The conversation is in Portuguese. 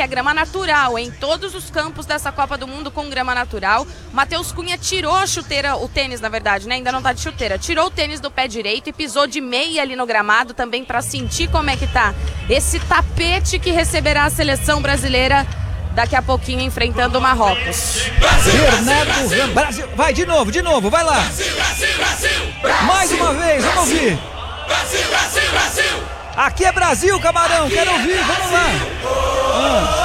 que é grama natural, em todos os campos dessa Copa do Mundo com grama natural. O Matheus Cunha tirou a chuteira, o tênis na verdade, né? Ainda não tá de chuteira. Tirou o tênis do pé direito e pisou de meia ali no gramado também para sentir como é que tá esse tapete que receberá a seleção brasileira daqui a pouquinho enfrentando o Marrocos. Bernardo Brasil, vai de novo, vai lá. Mais uma vez, vamos ouvir. Aqui é Brasil, camarão, quero ouvir, vamos lá.